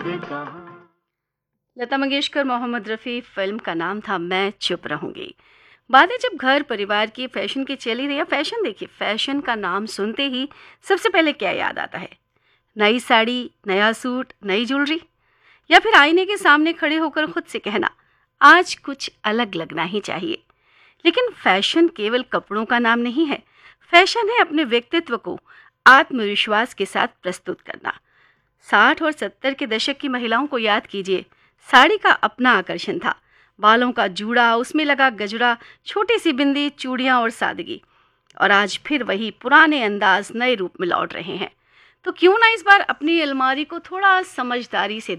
कहाँ। लता मंगेशकर, मोहम्मद रफ़ी, फिल्म का नाम था मैं चुप रहूंगी। बातें जब घर परिवार की फैशन की चली रही है, फैशन देखिए, फैशन का नाम सुनते ही सबसे पहले क्या याद आता है? नई साड़ी, नया सूट, नई ज्वेलरी, या फिर आईने के सामने खड़े होकर खुद से कहना आज कुछ अलग लगना ही चाहिए। लेकिन फैशन केवल कपड़ों का नाम नहीं है। फैशन है अपने व्यक्तित्व को आत्मविश्वास के साथ प्रस्तुत करना। 60 और 70 के दशक की महिलाओं को याद कीजिए, साड़ी का अपना आकर्षण था। बालों का जूड़ा, उसमें लगा गजरा, छोटी सी बिंदी, चूड़ियां और सादगी। और आज फिर वही पुराने अंदाज नए रूप में लौट रहे हैं। तो क्यों ना इस बार अपनी अलमारी को थोड़ा समझदारी से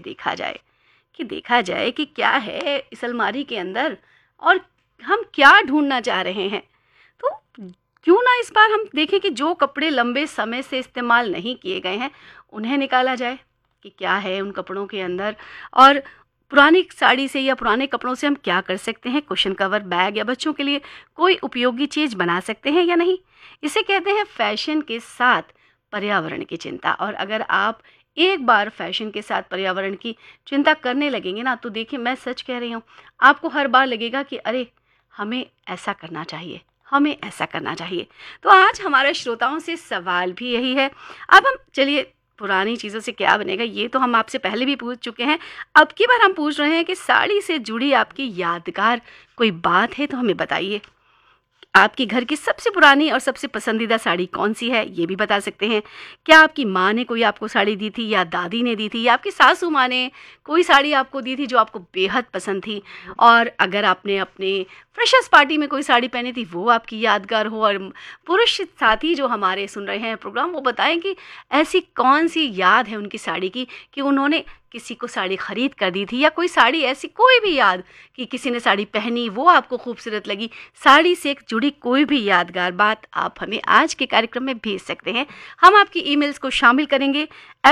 देखा जाए कि क्या है इस अलमारी के अंदर और हम क्या ढूंढना चाह रहे हैं। तो क्यों ना इस बार हम देखें कि जो कपड़े लंबे समय से इस्तेमाल नहीं किए गए हैं उन्हें निकाला जाए कि क्या है उन कपड़ों के अंदर, और पुरानी साड़ी से या पुराने कपड़ों से हम क्या कर सकते हैं। कुशन कवर, बैग या बच्चों के लिए कोई उपयोगी चीज़ बना सकते हैं या नहीं। इसे कहते हैं फैशन के साथ पर्यावरण की चिंता। और अगर आप एक बार फैशन के साथ पर्यावरण की चिंता करने लगेंगे ना, तो देखिए मैं सच कह रही हूँ, आपको हर बार लगेगा कि अरे हमें ऐसा करना चाहिए, हमें ऐसा करना चाहिए। तो आज हमारे श्रोताओं से सवाल भी यही है। अब हम चलिए, पुरानी चीज़ों से क्या बनेगा ये तो हम आपसे पहले भी पूछ चुके हैं। अब की बार हम पूछ रहे हैं कि साड़ी से जुड़ी आपकी यादगार कोई बात है तो हमें बताइए। आपके घर की सबसे पुरानी और सबसे पसंदीदा साड़ी कौन सी है, ये भी बता सकते हैं। क्या आपकी माँ ने कोई आपको साड़ी दी थी, या दादी ने दी थी, या आपकी सासू माँ ने कोई साड़ी आपको दी थी जो आपको बेहद पसंद थी। और अगर आपने अपने फ्रेशर्स पार्टी में कोई साड़ी पहनी थी वो आपकी यादगार हो। और पुरुष साथी जो हमारे सुन रहे हैं प्रोग्राम, वो बताएं कि ऐसी कौन सी याद है उनकी साड़ी की कि उन्होंने किसी को साड़ी खरीद कर दी थी, या कोई साड़ी ऐसी कोई भी याद कि किसी ने साड़ी पहनी वो आपको खूबसूरत लगी। साड़ी से जुड़ी कोई भी यादगार बात आप हमें आज के कार्यक्रम में भेज सकते हैं। हम आपकी ईमेल्स को शामिल करेंगे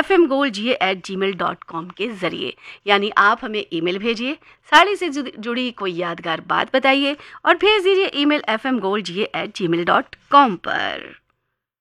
fmgolga@gmail.com के जरिए। यानी आप हमें ईमेल भेजिए, साड़ी से जुड़ी कोई यादगार बात बताइए और भेज दीजिए ईमेल fmgolga@gmail.com पर।